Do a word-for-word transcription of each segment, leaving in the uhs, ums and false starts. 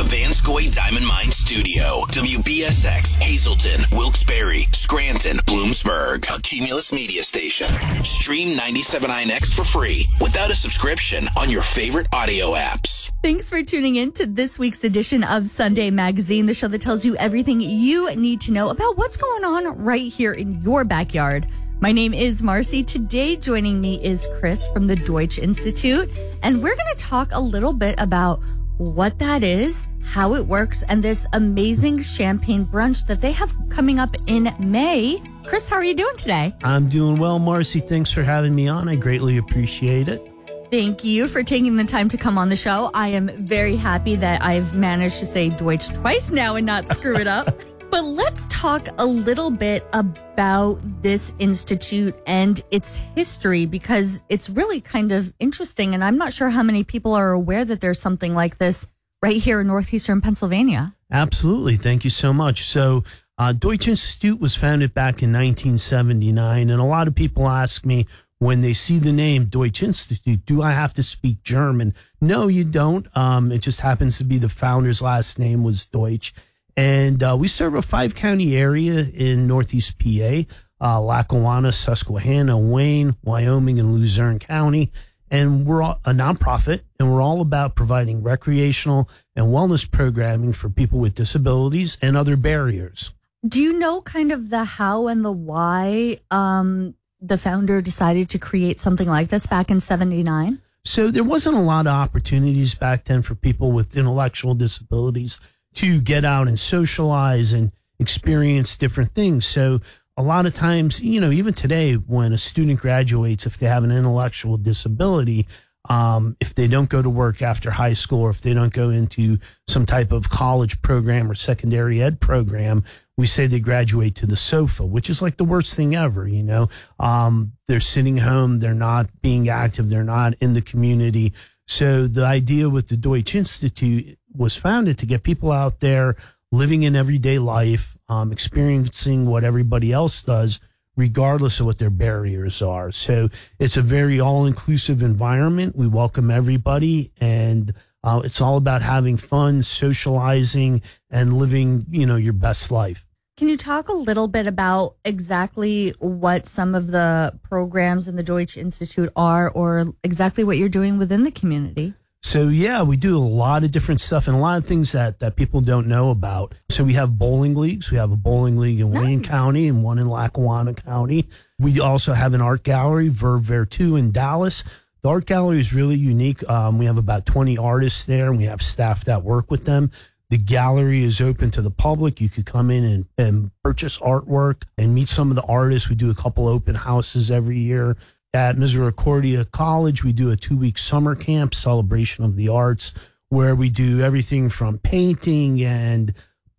Vanscoy Diamond Mine Studio. W B S X, Hazleton, Wilkes-Barre, Scranton, Bloomsburg. A Cumulus Media Station. Stream ninety-seven point nine X for free without a subscription on your favorite audio apps. Thanks for tuning in to this week's edition of Sunday Magazine, the show that tells you everything you need to know about what's going on right here in your backyard. My name is Marcy. Today joining me is Chris from the Deutsch Institute, and we're going to talk a little bit about what that is, how it works, and this amazing champagne brunch that they have coming up in May. Chris, how are you doing today? I'm doing well, Marcy. Thanks for having me on. I greatly appreciate it. Thank you for taking the time to come on the show. I am very happy that I've managed to say Deutsch twice now and not screw it up. But let's talk a little bit about this institute and its history, because it's really kind of interesting. And I'm not sure how many people are aware that there's something like this right here in northeastern Pennsylvania. Absolutely. Thank you so much. So uh, Deutsch Institute was founded back in nineteen seventy-nine. And a lot of people ask me when they see the name Deutsch Institute, do I have to speak German? No, you don't. Um, it just happens to be the founder's last name was Deutsch. And uh, we serve a five-county area in northeast P A, uh, Lackawanna, Susquehanna, Wayne, Wyoming, and Luzerne County. And we're all a nonprofit, and we're all about providing recreational and wellness programming for people with disabilities and other barriers. Do you know kind of the how and the why um, the founder decided to create something like this back in seventy-nine? So there wasn't a lot of opportunities back then for people with intellectual disabilities to get out and socialize and experience different things. So a lot of times, you know, even today when a student graduates, if they have an intellectual disability, um, if they don't go to work after high school, or if they don't go into some type of college program or secondary ed program, we say they graduate to the sofa, which is like the worst thing ever. You know, um, they're sitting home, they're not being active, they're not in the community. So the idea with the Deutsch Institute was founded to get people out there living in everyday life, um, experiencing what everybody else does, regardless of what their barriers are. So it's a very all-inclusive environment. We welcome everybody, and uh, it's all about having fun, socializing, and living, you know, your best life. Can you talk a little bit about exactly what some of the programs in the Deutsch Institute are, or exactly what you're doing within the community? So, yeah, we do a lot of different stuff and a lot of things that, that people don't know about. So we have bowling leagues. We have a bowling league in nice. Wayne County and one in Lackawanna County. We also have an art gallery, Verve Vertu in Dallas. The art gallery is really unique. Um, we have about twenty artists there, and we have staff that work with them. The gallery is open to the public. You could come in and, and purchase artwork and meet some of the artists. We do a couple open houses every year. At Misericordia College, we do a two-week summer camp, celebration of the arts, where we do everything from painting and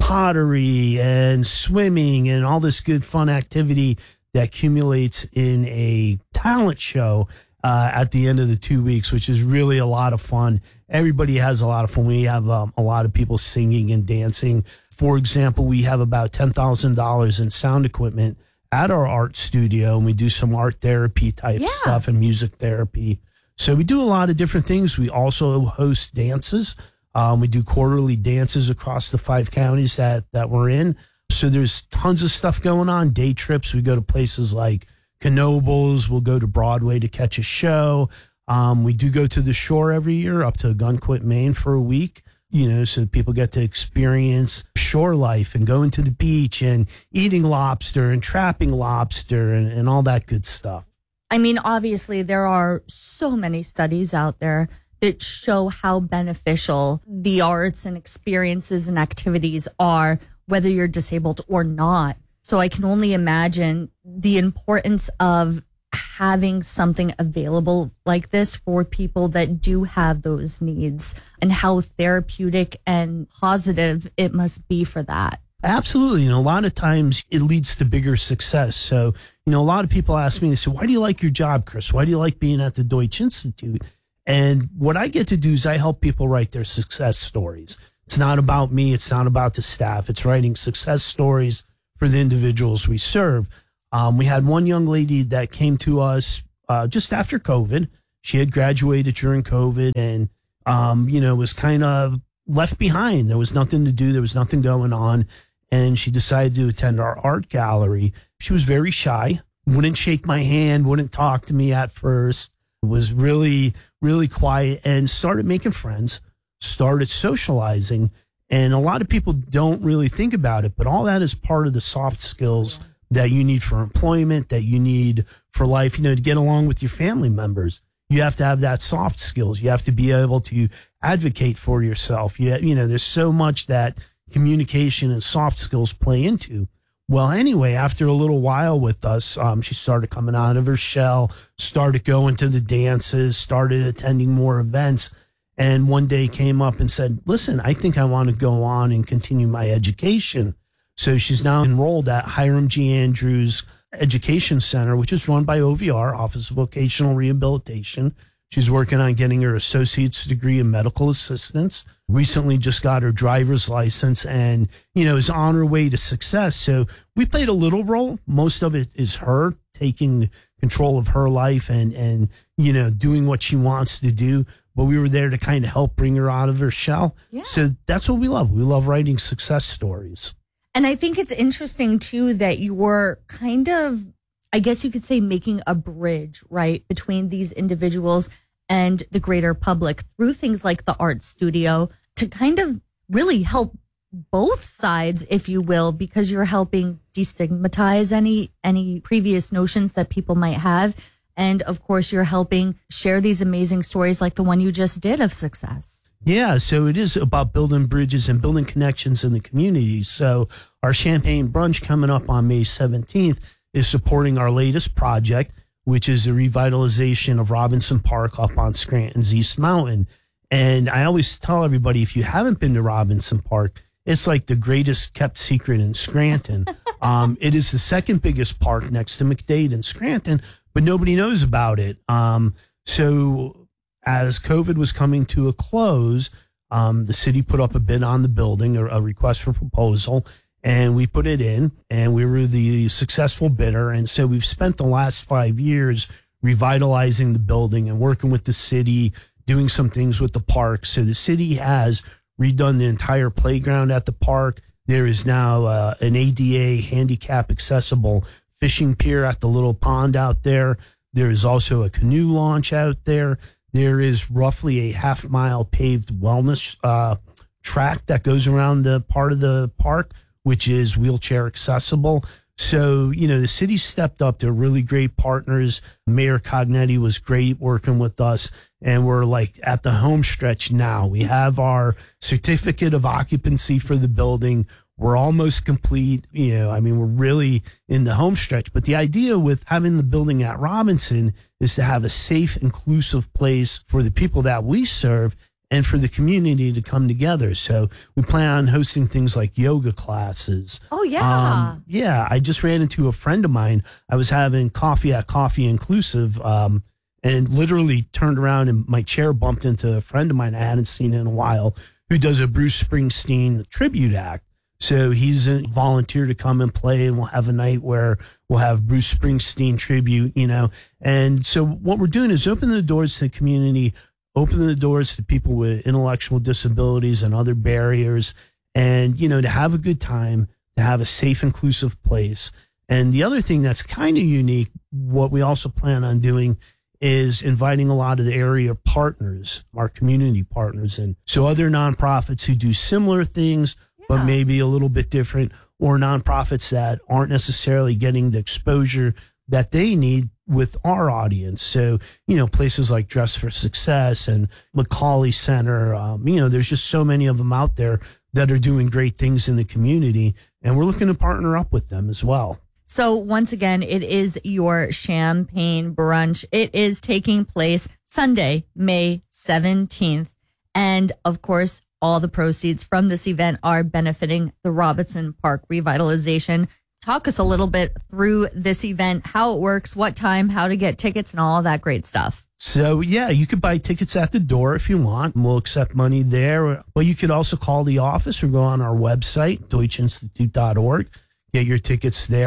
pottery and swimming and all this good fun activity that accumulates in a talent show uh, at the end of the two weeks, which is really a lot of fun. Everybody has a lot of fun. We have um, a lot of people singing and dancing. For example, we have about ten thousand dollars in sound equipment at our art studio, and we do some art therapy type yeah. stuff and music therapy. So we do a lot of different things. We also host dances. Um, we do quarterly dances across the five counties that, that we're in. So there's tons of stuff going on. Day trips. We go to places like Knoebels. We'll go to Broadway to catch a show. Um, we do go to the shore every year up to Gunquit, Maine for a week. You know, so people get to experience shore life and going to the beach and eating lobster and trapping lobster and, and all that good stuff. I mean, obviously, there are so many studies out there that show how beneficial the arts and experiences and activities are, whether you're disabled or not. So I can only imagine the importance of having something available like this for people that do have those needs, and how therapeutic and positive it must be for that. Absolutely. You know, a lot of times it leads to bigger success. So, you know, a lot of people ask me, they say, why do you like your job, Chris? Why do you like being at the Deutsch Institute? And what I get to do is I help people write their success stories. It's not about me. It's not about the staff. It's writing success stories for the individuals we serve. Um, we had one young lady that came to us uh, just after COVID. She had graduated during COVID and, um, you know, was kind of left behind. There was nothing to do. There was nothing going on. And she decided to attend our art gallery. She was very shy, wouldn't shake my hand, wouldn't talk to me at first, was really, really quiet, and started making friends, started socializing. And a lot of people don't really think about it, but all that is part of the soft skills that you need for employment, that you need for life, you know, to get along with your family members. You have to have that soft skills. You have to be able to advocate for yourself. You, you know, there's so much that communication and soft skills play into. Well, anyway, after a little while with us, um, she started coming out of her shell, started going to the dances, started attending more events, and one day came up and said, listen, I think I want to go on and continue my education. So she's now enrolled at Hiram G. Andrews Education Center, which is run by O V R, Office of Vocational Rehabilitation. She's working on getting her associate's degree in medical assistance. Recently just got her driver's license and, you know, is on her way to success. So we played a little role. Most of it is her taking control of her life and, and, you know, doing what she wants to do. But we were there to kind of help bring her out of her shell. Yeah. So that's what we love. We love writing success stories. And I think it's interesting, too, that you were kind of, I guess you could say, making a bridge, right, between these individuals and the greater public through things like the art studio to kind of really help both sides, if you will, because you're helping destigmatize any any previous notions that people might have. And of course, you're helping share these amazing stories like the one you just did of success. Yeah, so it is about building bridges and building connections in the community. So our Champagne Brunch coming up on May seventeenth is supporting our latest project, which is the revitalization of Robinson Park up on Scranton's East Mountain. And I always tell everybody, if you haven't been to Robinson Park, it's like the greatest kept secret in Scranton. um, it is the second biggest park next to McDade in Scranton, but nobody knows about it. Um, so as COVID was coming to a close, um, the city put up a bid on the building, a, a request for proposal, and we put it in, and we were the successful bidder. And so we've spent the last five years revitalizing the building and working with the city, doing some things with the park. So the city has redone the entire playground at the park. There is now uh, an A D A handicap accessible fishing pier at the little pond out there. There is also a canoe launch out there. There is roughly a half mile paved wellness uh, track that goes around the part of the park, which is wheelchair accessible. So, you know, the city stepped up. They're really great partners. Mayor Cognetti was great working with us. And we're like at the home stretch now. We have our certificate of occupancy for the building. We're almost complete. You know, I mean, we're really in the home stretch. But the idea with having the building at Robinson is to have a safe, inclusive place for the people that we serve and for the community to come together. So we plan on hosting things like yoga classes. Oh, yeah. Um, yeah. I just ran into a friend of mine. I was having coffee at Coffee Inclusive um, and literally turned around and my chair bumped into a friend of mine I hadn't seen in a while who does a Bruce Springsteen tribute act. So he's a volunteer to come and play, and we'll have a night where we'll have Bruce Springsteen tribute, you know. And so what we're doing is opening the doors to the community, opening the doors to people with intellectual disabilities and other barriers, and, you know, to have a good time, to have a safe, inclusive place. And the other thing that's kind of unique, what we also plan on doing is inviting a lot of the area partners, our community partners, and so other nonprofits who do similar things, but maybe a little bit different, or nonprofits that aren't necessarily getting the exposure that they need with our audience. So, you know, places like Dress for Success and Macaulay Center, um, you know, there's just so many of them out there that are doing great things in the community, and we're looking to partner up with them as well. So once again, it is your Champagne Brunch. It is taking place Sunday, May seventeenth. And of course, all the proceeds from this event are benefiting the Robinson Park revitalization. Talk us a little bit through this event, how it works, what time, how to get tickets, and all that great stuff. So, yeah, you could buy tickets at the door if you want, and we'll accept money there. But you could also call the office or go on our website, deutsch institute dot org, get your tickets there.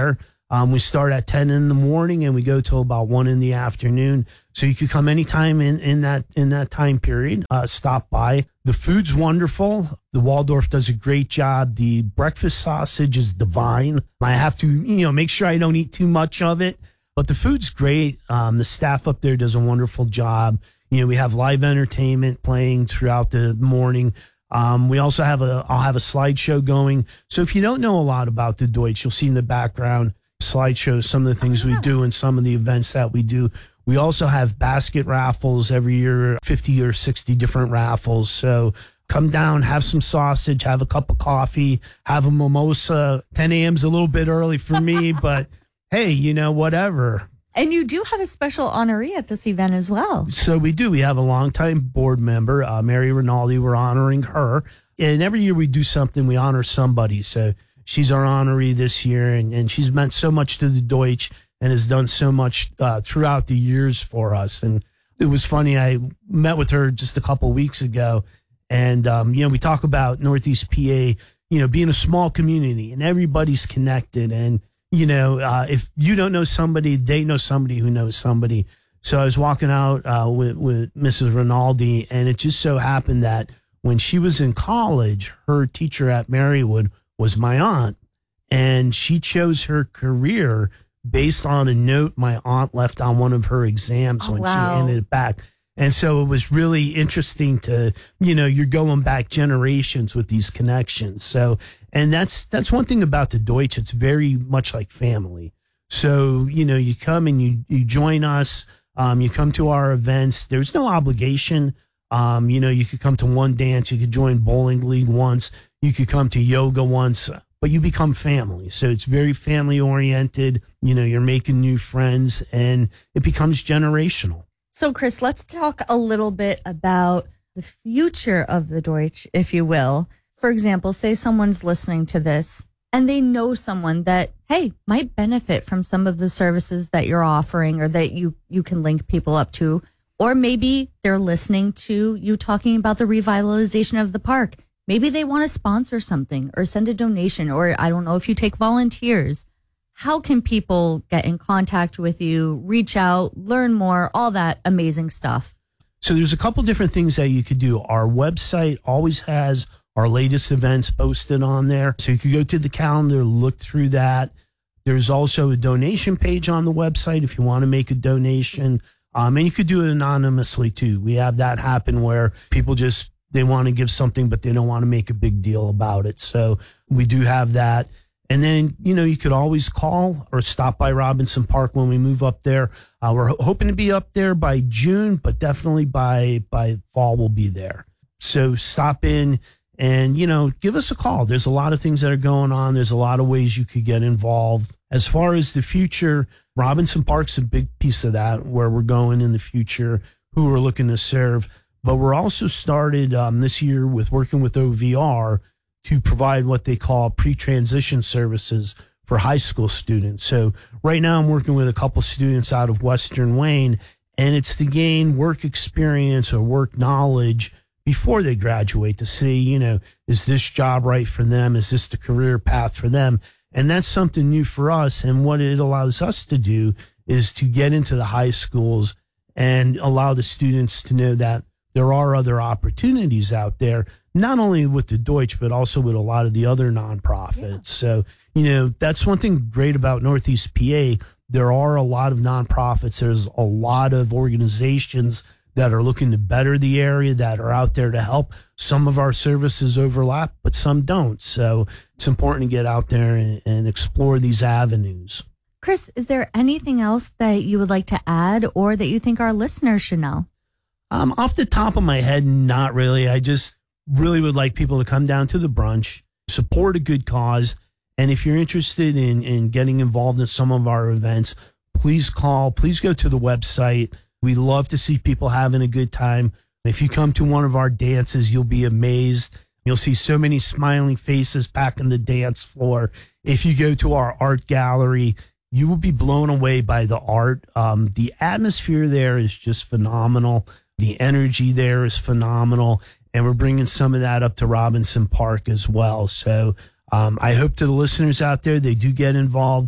Um, we start at ten in the morning and we go till about one in the afternoon. So you could come anytime in, in that in that time period, uh, stop by. The food's wonderful. The Waldorf does a great job. The breakfast sausage is divine. I have to, you know, make sure I don't eat too much of it, but the food's great. Um, the staff up there does a wonderful job. You know, we have live entertainment playing throughout the morning. Um, we also have a, I'll have a slideshow going. So if you don't know a lot about the Deutsch, you'll see in the background slideshows, some of the things we do and some of the events that we do. We also have basket raffles every year, fifty or sixty different raffles. So come down, have some sausage, have a cup of coffee, have a mimosa. ten a.m. is a little bit early for me, but hey, you know, whatever. And you do have a special honoree at this event as well. So we do. We have a longtime board member, uh, Mary Rinaldi. We're honoring her. And every year we do something, we honor somebody. So she's our honoree this year, and, and she's meant so much to the Deutsch and has done so much uh, throughout the years for us. And it was funny. I met with her just a couple weeks ago, and, um, you know, we talk about Northeast P A, you know, being a small community and everybody's connected. And, you know, uh, if you don't know somebody, they know somebody who knows somebody. So I was walking out uh, with, with Missus Rinaldi, and it just so happened that when she was in college, her teacher at Marywood was my aunt, and she chose her career based on a note my aunt left on one of her exams Oh, when wow. she handed it back. And so it was really interesting to, you know, you're going back generations with these connections. So, and that's, that's one thing about the Deutsch. It's very much like family. So, you know, you come and you, you join us, um, you come to our events. There's no obligation. Um, you know, you could come to one dance, you could join bowling league once, you could come to yoga once, but you become family. So it's very family oriented. You know, you're making new friends and it becomes generational. So, Chris, let's talk a little bit about the future of the Deutsch, if you will. For example, say someone's listening to this and they know someone that, hey, might benefit from some of the services that you're offering or that you, you can link people up to. Or maybe they're listening to you talking about the revitalization of the park. Maybe they want to sponsor something or send a donation, or I don't know if you take volunteers. How can people get in contact with you, reach out, learn more, all that amazing stuff? So there's a couple different things that you could do. Our website always has our latest events posted on there. So you could go to the calendar, look through that. There's also a donation page on the website if you want to make a donation. Um, and you could do it anonymously too. We have that happen where people just, they want to give something, but they don't want to make a big deal about it. So we do have that. And then, you know, you could always call or stop by Robinson Park when we move up there. Uh, we're ho- hoping to be up there by June, but definitely by, by fall we'll be there. So stop in and, you know, give us a call. There's a lot of things that are going on. There's a lot of ways you could get involved. As far as the future, Robinson Park's a big piece of that, where we're going in the future, who we're looking to serve. But we're also started um, this year with working with O V R to provide what they call pre-transition services for high school students. So right now I'm working with a couple students out of Western Wayne, and it's to gain work experience or work knowledge before they graduate to see, you know, is this job right for them? Is this the career path for them? And that's something new for us. And what it allows us to do is to get into the high schools and allow the students to know that there are other opportunities out there, not only with the Deutsch, but also with a lot of the other nonprofits. Yeah. So, you know, that's one thing great about Northeast P A. There are a lot of nonprofits. There's a lot of organizations that are looking to better the area, that are out there to help. Some of our services overlap, but some don't. So it's important to get out there and, and explore these avenues. Chris, is there anything else that you would like to add or that you think our listeners should know? Um, off the top of my head, not really. I just really would like people to come down to the brunch, support a good cause. And if you're interested in, in getting involved in some of our events, please call, please go to the website. We love to see people having a good time. If you come to one of our dances, you'll be amazed. You'll see so many smiling faces packing the dance floor. If you go to our art gallery, you will be blown away by the art. Um, the atmosphere there is just phenomenal. The energy there is phenomenal. And we're bringing some of that up to Robinson Park as well. So um, I hope to the listeners out there, they do get involved.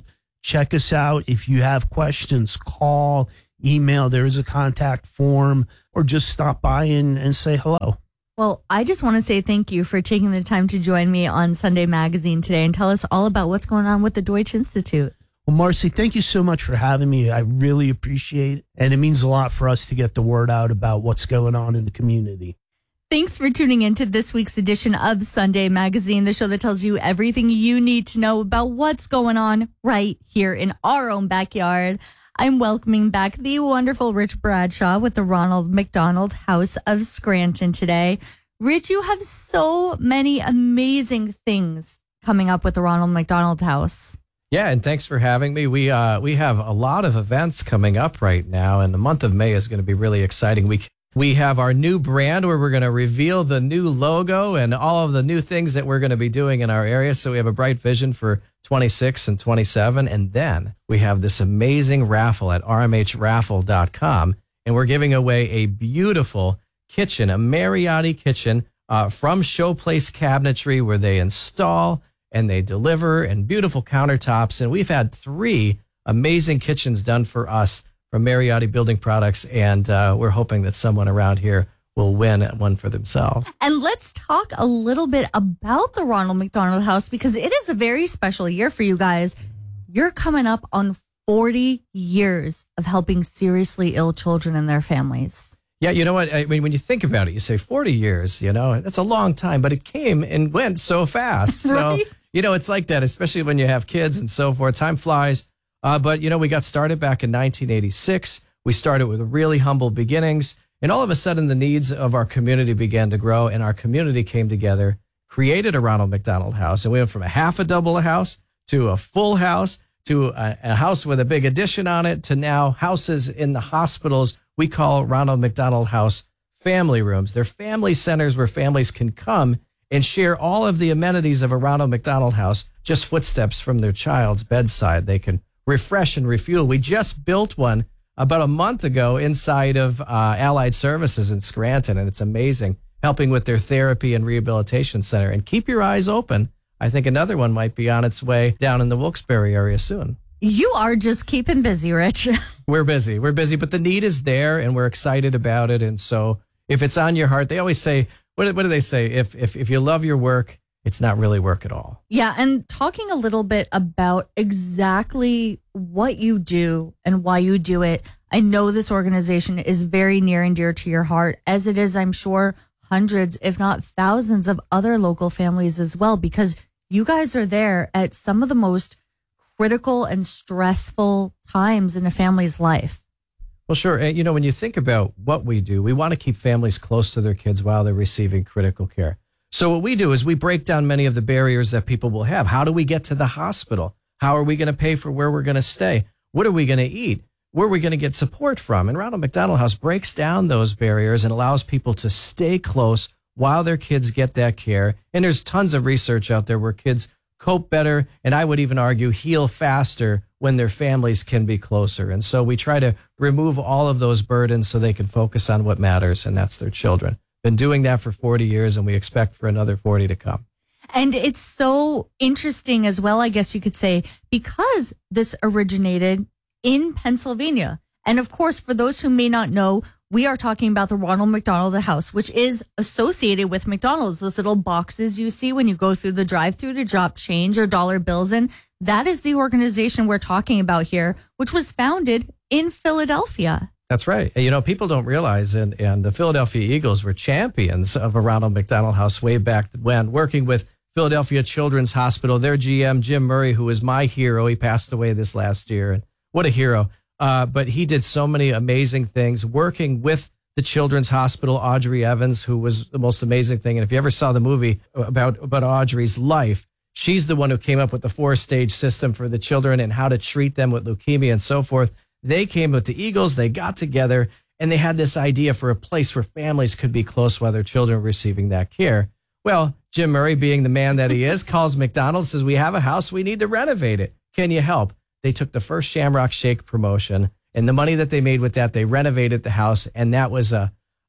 check us out. If you have questions, call, email. There is a contact form, or just stop by and, and say hello. Well, I just want to say thank you for taking the time to join me on Sunday Magazine today and tell us all about what's going on with the Deutsch Institute. Well, Marcy, thank you so much for having me. I really appreciate it. And it means a lot for us to get the word out about what's going on in the community. Thanks for tuning in to this week's edition of Sunday Magazine, the show that tells you everything you need to know about what's going on right here in our own backyard. I'm welcoming back the wonderful Rich Bradshaw with the Ronald McDonald House of Scranton today. Rich, you have so many amazing things coming up with the Ronald McDonald House. Yeah, and thanks for having me. We uh we have a lot of events coming up right now, and the month of May is going to be really exciting. We we have our new brand where we're going to reveal the new logo and all of the new things that we're going to be doing in our area. So we have a bright vision for twenty-six and twenty-seven, and then we have this amazing raffle at r m h raffle dot com, and we're giving away a beautiful kitchen, a Mariotti kitchen uh, from Showplace Cabinetry, where they install and they deliver, and beautiful countertops. And we've had three amazing kitchens done for us from Mariotti Building Products, and uh, we're hoping that someone around here will win one for themselves. And let's talk a little bit about the Ronald McDonald House, because it is a very special year for you guys. You're coming up on forty years of helping seriously ill children and their families. Yeah, you know what? I mean, when you think about it, you say forty years, you know, that's a long time, but it came and went so fast. Right? So, you know, it's like that, especially when you have kids and so forth. Time flies. Uh, but, you know, we got started back in nineteen eighty-six. We started with really humble beginnings. And all of a sudden, the needs of our community began to grow, and our community came together, created a Ronald McDonald House. And we went from a half a double house to a full house to a, a house with a big addition on it to now houses in the hospitals we call Ronald McDonald House family rooms. They're family centers where families can come and share all of the amenities of a Ronald McDonald House, just footsteps from their child's bedside. They can refresh and refuel. We just built one about a month ago inside of uh, Allied Services in Scranton, and it's amazing, helping with their therapy and rehabilitation center. And keep your eyes open. I think another one might be on its way down in the Wilkes-Barre area soon. You are just keeping busy, Rich. We're busy. We're busy, but the need is there, and we're excited about it. And so if it's on your heart, they always say, what, what do they say? If, if, if you love your work, it's not really work at all. Yeah, and talking a little bit about exactly what you do and why you do it. I know this organization is very near and dear to your heart, as it is, I'm sure, hundreds, if not thousands of other local families as well, because you guys are there at some of the most critical and stressful times in a family's life. Well, sure. You know, when you think about what we do, we want to keep families close to their kids while they're receiving critical care. So what we do is we break down many of the barriers that people will have. How do we get to the hospital? How are we going to pay for where we're going to stay? What are we going to eat? Where are we going to get support from? And Ronald McDonald House breaks down those barriers and allows people to stay close while their kids get that care. And there's tons of research out there where kids cope better, and I would even argue heal faster when their families can be closer. And so we try to remove all of those burdens so they can focus on what matters, and that's their children. Been doing that for forty years, and we expect for another forty to come. And it's so interesting as well, I guess you could say, because this originated in Pennsylvania. And of course, for those who may not know, we are talking about the Ronald McDonald House, which is associated with McDonald's. Those little boxes you see when you go through the drive-through to drop change or dollar bills in. That is the organization we're talking about here, which was founded in Philadelphia. That's right. You know, people don't realize, and, and the Philadelphia Eagles were champions of a Ronald McDonald House way back when, working with Philadelphia Children's Hospital. Their G M, Jim Murray, who is my hero, he passed away this last year, and what a hero. Uh, but he did so many amazing things working with the Children's Hospital, Audrey Evans, who was the most amazing thing. And if you ever saw the movie about, about Audrey's life, she's the one who came up with the four-stage system for the children and how to treat them with leukemia and so forth. They came with the Eagles, they got together, and they had this idea for a place where families could be close while their children were receiving that care. Well, Jim Murray, being the man that he is, calls McDonald's, says, we have a house, we need to renovate it. Can you help? They took the first Shamrock Shake promotion, and the money that they made with that, they renovated the house, and that was a,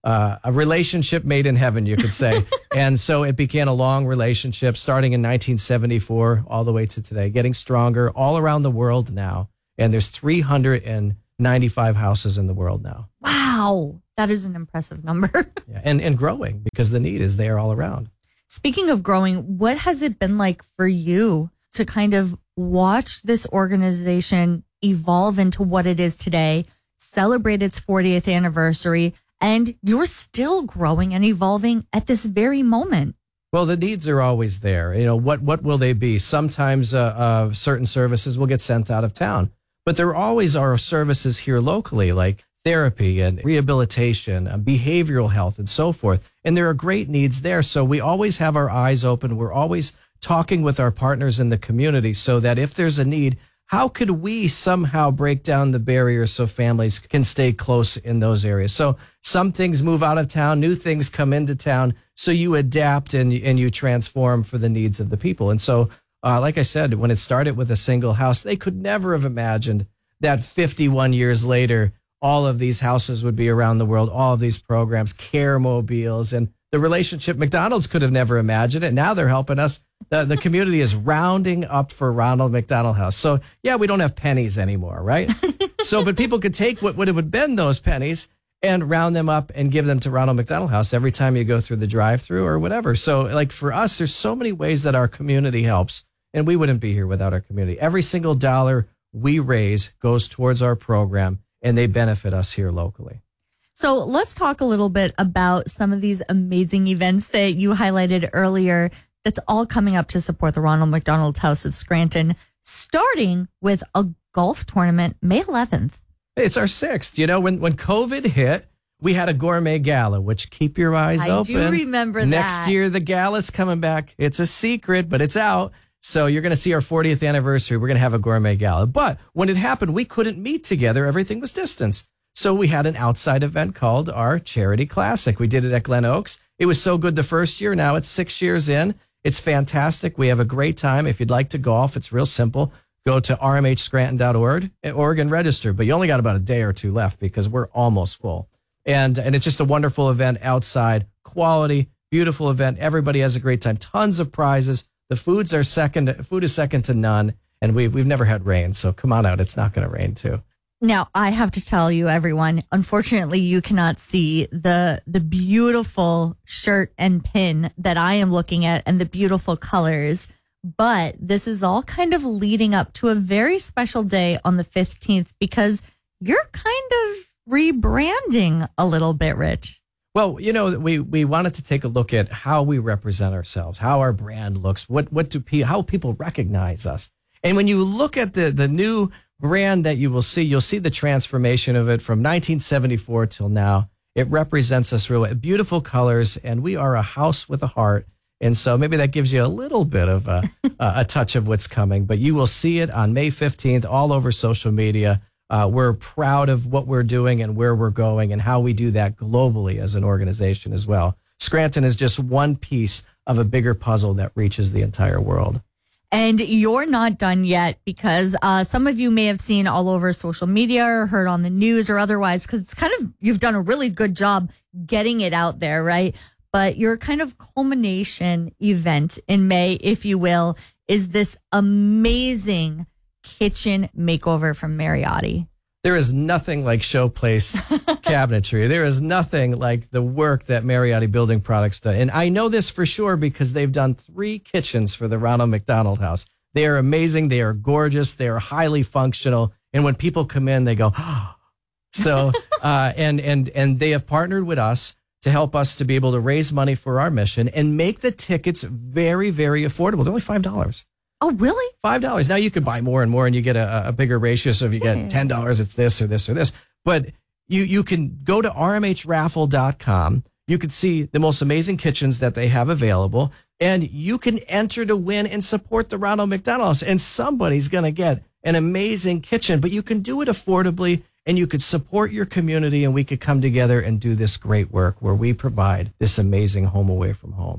uh, a relationship made in heaven, you could say. And so it began a long relationship starting in nineteen seventy-four all the way to today, getting stronger all around the world now. And there's three hundred ninety-five houses in the world now. Wow. That is an impressive number. Yeah, and, and growing because the need is there all around. Speaking of growing, what has it been like for you to kind of watch this organization evolve into what it is today, celebrate its fortieth anniversary, and you're still growing and evolving at this very moment? Well, the needs are always there. You know, what what will they be? Sometimes uh, uh, certain services will get sent out of town, but there always are services here locally, like therapy and rehabilitation, and behavioral health, and so forth. And there are great needs there. So we always have our eyes open. We're always talking with our partners in the community so that if there's a need, how could we somehow break down the barriers so families can stay close in those areas? So some things move out of town, new things come into town. So you adapt and, and you transform for the needs of the people. And so, uh, like I said, when it started with a single house, they could never have imagined that fifty-one years later, all of these houses would be around the world, all of these programs, care mobiles, and the relationship McDonald's could have never imagined it. Now they're helping us. The, the community is rounding up for Ronald McDonald House. So, yeah, we don't have pennies anymore, right? So, but people could take what would have been those pennies and round them up and give them to Ronald McDonald House every time you go through the drive-through or whatever. So, like for us, there's so many ways that our community helps, and we wouldn't be here without our community. Every single dollar we raise goes towards our program, and they benefit us here locally. So let's talk a little bit about some of these amazing events that you highlighted earlier that's all coming up to support the Ronald McDonald House of Scranton, starting with a golf tournament May eleventh. It's our sixth. You know, when, when COVID hit, we had a gourmet gala, which keep your eyes I open. do remember that. Next year, the gala's coming back. It's a secret, but it's out. So you're going to see our fortieth anniversary. We're going to have a gourmet gala. But when it happened, we couldn't meet together. Everything was distanced. So we had an outside event called our Charity Classic. We did it at Glen Oaks. It was so good the first year. Now it's six years in. It's fantastic. We have a great time. If you'd like to golf, it's real simple. Go to r m h scranton dot org and register. But you only got about a day or two left because we're almost full. And, and it's just a wonderful event outside. Quality, beautiful event. Everybody has a great time. Tons of prizes. The foods are second. Food is second to none, and we've we've never had rain, so come on out. It's not going to rain too. Now, I have to tell you, everyone, unfortunately, you cannot see the the beautiful shirt and pin that I am looking at and the beautiful colors, but this is all kind of leading up to a very special day on the fifteenth because you're kind of rebranding a little bit, Rich. Well, you know, we, we wanted to take a look at how we represent ourselves, how our brand looks, what what do pe- how people recognize us. And when you look at the the new brand that you will see, you'll see the transformation of it from nineteen seventy-four till now. It represents us really beautiful colors, and we are a house with a heart. And so maybe that gives you a little bit of a, a touch of what's coming, but you will see it on May fifteenth all over social media. Uh, we're proud of what we're doing and where we're going and how we do that globally as an organization as well. Scranton is just one piece of a bigger puzzle that reaches the entire world. And you're not done yet because uh, some of you may have seen all over social media or heard on the news or otherwise, because it's kind of, you've done a really good job getting it out there, right? But your kind of culmination event in May, if you will, is this amazing kitchen makeover from Mariotti. There is nothing like Showplace cabinetry. There is nothing like the work that Mariotti Building Products does. And I know this for sure because they've done three kitchens for the Ronald McDonald House. They are amazing. They are gorgeous. They are highly functional. And when people come in, they go, oh. So, uh, and, and, and they have partnered with us to help us to be able to raise money for our mission and make the tickets very, very affordable. They're only five dollars. Oh, really? five dollars. Now you can buy more and more and you get a, a bigger ratio. So if you get ten dollars, it's this or this or this. But you, you can go to r m h raffle dot com. You can see the most amazing kitchens that they have available. And you can enter to win and support the Ronald McDonald House. And somebody's going to get an amazing kitchen. But you can do it affordably and you could support your community. And we could come together and do this great work where we provide this amazing home away from home.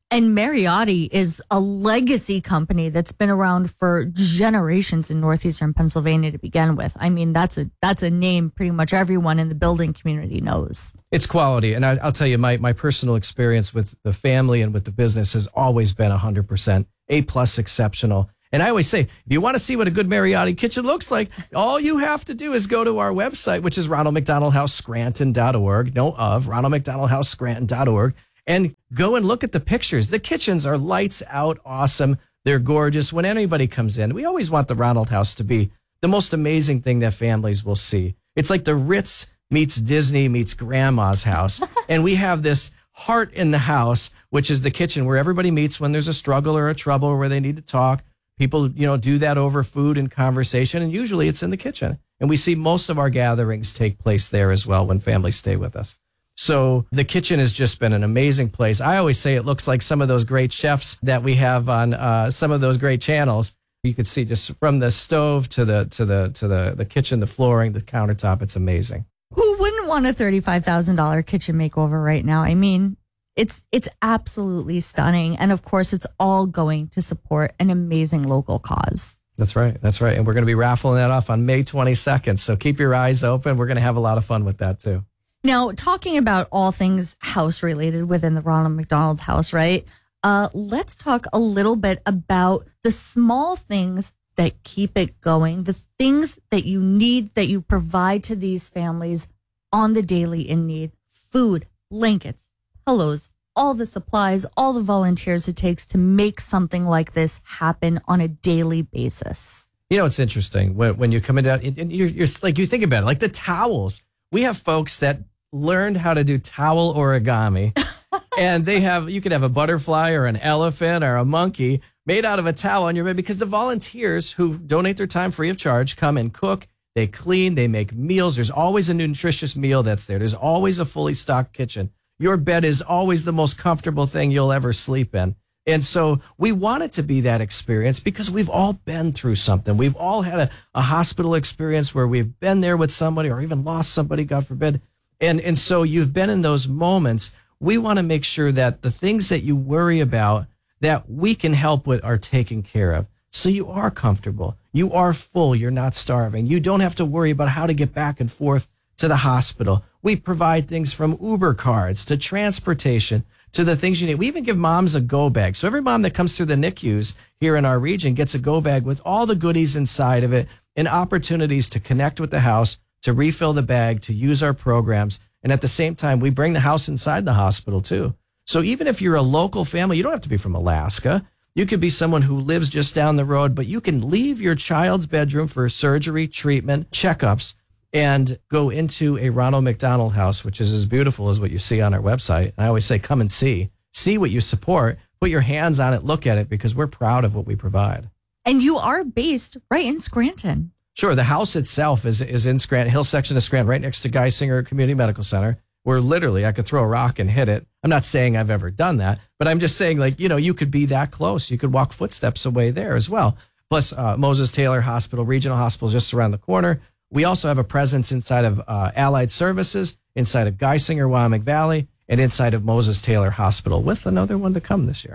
And Mariotti is a legacy company that's been around for generations in northeastern Pennsylvania to begin with. I mean, that's a that's a name pretty much everyone in the building community knows. It's quality. And I, I'll tell you, my, my personal experience with the family and with the business has always been one hundred percent A-plus exceptional. And I always say, if you want to see what a good Mariotti kitchen looks like, all you have to do is go to our website, which is Ronald McDonald House Scranton dot org, no of, Ronald McDonald House Scranton dot org. And go and look at the pictures. The kitchens are lights out awesome. They're gorgeous. When anybody comes in, we always want the Ronald House to be the most amazing thing that families will see. It's like the Ritz meets Disney meets grandma's house. And we have this heart in the house, which is the kitchen where everybody meets when there's a struggle or a trouble or where they need to talk. People, you know, do that over food and conversation. And usually it's in the kitchen. And we see most of our gatherings take place there as well when families stay with us. So the kitchen has just been an amazing place. I always say it looks like some of those great chefs that we have on uh, some of those great channels. You could see just from the stove to the to the to the the kitchen, the flooring, the countertop. It's amazing. Who wouldn't want a thirty-five thousand dollars kitchen makeover right now? I mean, it's it's absolutely stunning, and of course, it's all going to support an amazing local cause. That's right. That's right. And we're going to be raffling that off on May twenty-second. So keep your eyes open. We're going to have a lot of fun with that too. Now, talking about all things house related within the Ronald McDonald House, right? Uh, let's talk a little bit about the small things that keep it going, the things that you need, that you provide to these families on the daily in need: food, blankets, pillows, all the supplies, all the volunteers it takes to make something like this happen on a daily basis. You know, it's interesting when, when you come into that, and you're, you're like, you think about it, like the towels. We have folks that learned how to do towel origami, and they have, you could have a butterfly or an elephant or a monkey made out of a towel on your bed, because the volunteers who donate their time free of charge come and cook, they clean, they make meals. There's always a nutritious meal that's there. There's always a fully stocked kitchen. Your bed is always the most comfortable thing you'll ever sleep in. And so we want it to be that experience because we've all been through something. We've all had a, a hospital experience where we've been there with somebody or even lost somebody, God forbid. And, and so you've been in those moments. We want to make sure that the things that you worry about that we can help with are taken care of. So you are comfortable. You are full. You're not starving. You don't have to worry about how to get back and forth to the hospital. We provide things from Uber cards to transportation to the things you need. We even give moms a go bag. So every mom that comes through the N I C Us here in our region gets a go bag with all the goodies inside of it and opportunities to connect with the house, to refill the bag, to use our programs. And at the same time, we bring the house inside the hospital too. So even if you're a local family, you don't have to be from Alaska. You could be someone who lives just down the road, but you can leave your child's bedroom for surgery, treatment, checkups, and go into a Ronald McDonald House, which is as beautiful as what you see on our website. And I always say, come and see. See what you support. Put your hands on it. Look at it, because we're proud of what we provide. And you are based right in Scranton. Sure. The house itself is is in Scranton, Hill section of Scranton, right next to Geisinger Community Medical Center, where literally I could throw a rock and hit it. I'm not saying I've ever done that, but I'm just saying, like, you know, you could be that close. You could walk footsteps away there as well. Plus, uh, Moses Taylor Hospital, Regional Hospital, just around the corner. We also have a presence inside of uh, Allied Services, inside of Geisinger, Wyoming Valley, and inside of Moses Taylor Hospital, with another one to come this year.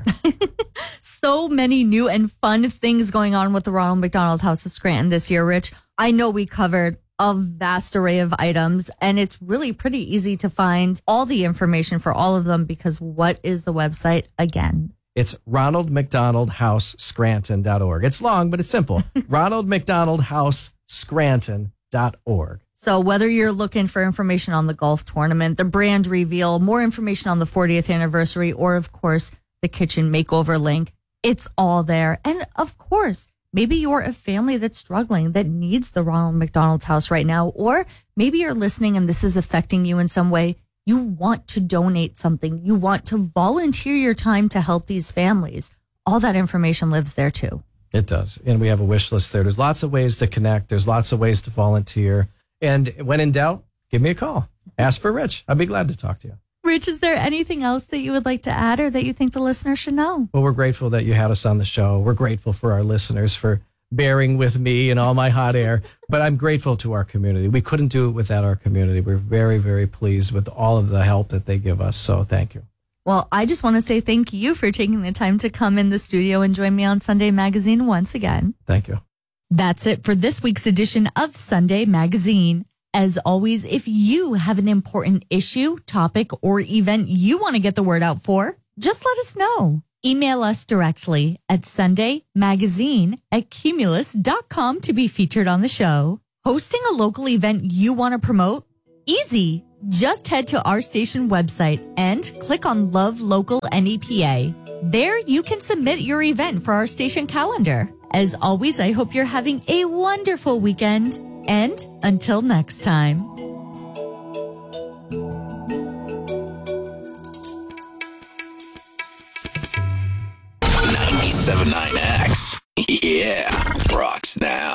So many new and fun things going on with the Ronald McDonald House of Scranton this year, Rich. I know we covered a vast array of items, and it's really pretty easy to find all the information for all of them, because what is the website again? It's Ronald McDonald House Scranton dot org. It's long, but it's simple. Ronald McDonald House Scranton dot org. So whether you're looking for information on the golf tournament, the brand reveal, more information on the fortieth anniversary, or of course, the kitchen makeover link, it's all there. And of course, maybe you're a family that's struggling, that needs the Ronald McDonald House right now, or maybe you're listening and this is affecting you in some way. You want to donate something. You want to volunteer your time to help these families. All that information lives there too. It does. And we have a wish list there. There's lots of ways to connect. There's lots of ways to volunteer. And when in doubt, give me a call. Ask for Rich. I'd be glad to talk to you. Rich, is there anything else that you would like to add or that you think the listener should know? Well, we're grateful that you had us on the show. We're grateful for our listeners for bearing with me and all my hot air. But I'm grateful to our community. We couldn't do it without our community. We're very, very pleased with all of the help that they give us. So thank you. Well, I just want to say thank you for taking the time to come in the studio and join me on Sunday Magazine once again. Thank you. That's it for this week's edition of Sunday Magazine. As always, if you have an important issue, topic, or event you want to get the word out for, just let us know. Email us directly at sundaymagazine at cumulus dot com to be featured on the show. Hosting a local event you want to promote? Easy. Just head to our station website and click on Love Local N E P A. There you can submit your event for our station calendar. As always, I hope you're having a wonderful weekend. And until next time. ninety-seven point nine X. Yeah, rocks now.